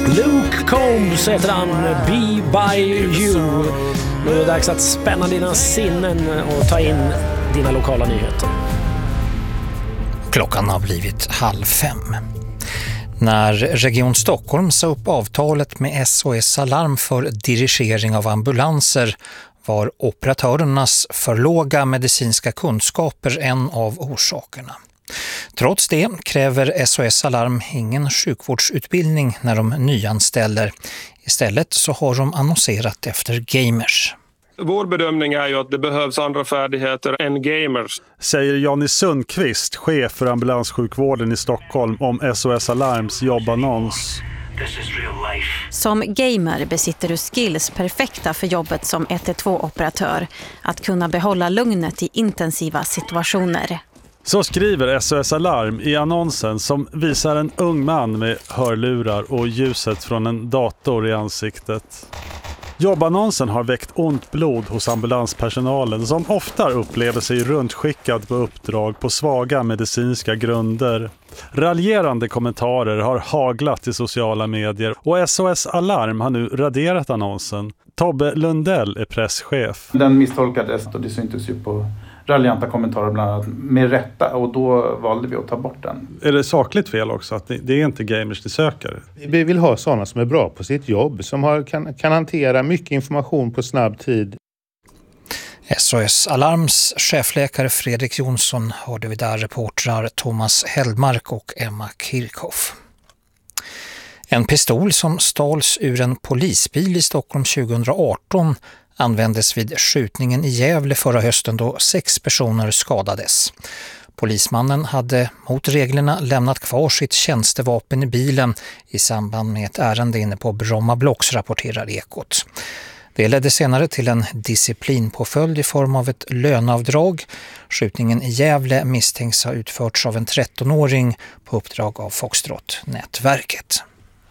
Luke Combs heter han, Be By You. Nu är det dags att spänna dina sinnen och ta in dina lokala nyheter. Klockan har blivit 4:30. När Region Stockholm sa upp avtalet med SOS Alarm för dirigering av ambulanser var operatörernas för låga medicinska kunskaper en av orsakerna. Trots det kräver SOS Alarm ingen sjukvårdsutbildning när de nyanställer. Istället så har de annonserat efter gamers. Vår bedömning är ju att det behövs andra färdigheter än gamers. Säger Johnny Sundqvist, chef för ambulanssjukvården i Stockholm, om SOS Alarms jobbannons. Som gamer besitter du skills perfekta för jobbet som 112-operatör. Att kunna behålla lugnet i intensiva situationer. Så skriver SOS Alarm i annonsen som visar en ung man med hörlurar och ljuset från en dator i ansiktet. Jobbannonsen har väckt ont blod hos ambulanspersonalen som ofta upplever sig runtskickad på uppdrag på svaga medicinska grunder. Raljerande kommentarer har haglat i sociala medier och SOS Alarm har nu raderat annonsen. Tobbe Lundell är presschef. Den misstolkades och det syntes ju på raljanta kommentarer bland annat med rätta, och då valde vi att ta bort den. Är det sakligt fel också att det är inte gamers de söker? Vi vill ha sådana som är bra på sitt jobb, som kan hantera mycket information på snabb tid. SOS Alarms chefläkare Fredrik Jonsson hörde vi där reportrar Thomas Hellmark och Emma Kirchhoff. En pistol som stals ur en polisbil i Stockholm 2018 användes vid skjutningen i Gävle förra hösten då 6 personer skadades. Polismannen hade mot reglerna lämnat kvar sitt tjänstevapen i bilen i samband med ett ärende inne på Bromma Blocks, rapporterar Ekot. Det ledde senare till en disciplinpåföljd i form av ett löneavdrag. Skjutningen i Gävle misstänks ha utförts av en 13-åring på uppdrag av Foxtrot-nätverket.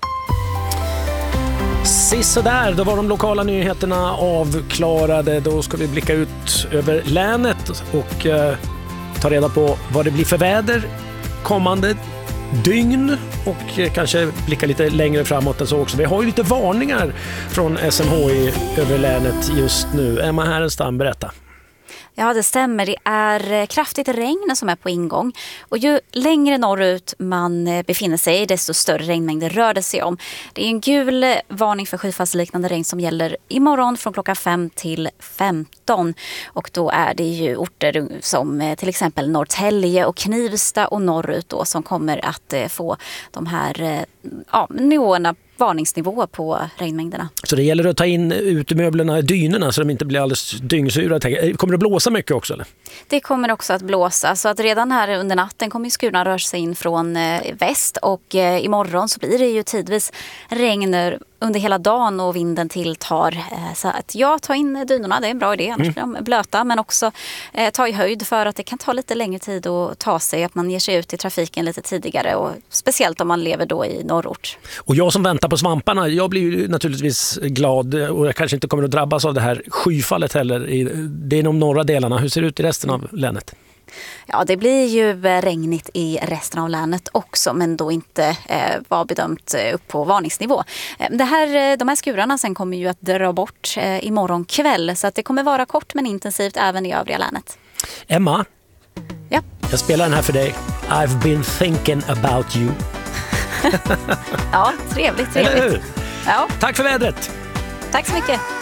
Sissa där, då var de lokala nyheterna avklarade. Då ska vi blicka ut över länet och ta reda på vad det blir för väder kommande dygn och kanske blicka lite längre framåt än så också. Vi har ju lite varningar från SMHI över länet just nu. Emma Härenstam, berätta. Ja, det stämmer. Det är kraftigt regn som är på ingång. Och ju längre norrut man befinner sig, desto större regnmängder rör det sig om. Det är en gul varning för skyfallsliknande regn som gäller imorgon från klockan 5 till 15. Och då är det ju orter som till exempel Norrtälje och Knivsta och norrut då som kommer att få de här nivåerna, varningsnivå på regnmängderna. Så det gäller att ta in utemöblerna, dynorna, så de inte blir alldeles dyngsura. Kommer det blåsa mycket också, eller? Det kommer också att blåsa, så att redan här under natten kommer skurna röra sig in från väst, och imorgon så blir det ju tidvis regn under hela dagen och vinden tilltar. Så att ta in dynorna, det är en bra idé, annars blir de blöta, men också ta i höjd för att det kan ta lite längre tid att ta sig, att man ger sig ut i trafiken lite tidigare, och speciellt om man lever då i norrort. Och jag som väntar på svamparna, jag blir ju naturligtvis glad, och jag kanske inte kommer att drabbas av det här skyfallet heller. Det är de norra delarna. Hur ser det ut i resten av länet? Ja, det blir ju regnigt i resten av länet också, men då inte var bedömt upp på varningsnivå. De här skurarna sen kommer ju att dra bort imorgon kväll, så att det kommer vara kort men intensivt även i övriga länet. Emma? Ja? Jag spelar den här för dig. I've been thinking about you. Ja, trevligt. Eller hur? Ja. Tack för vädret. Tack så mycket.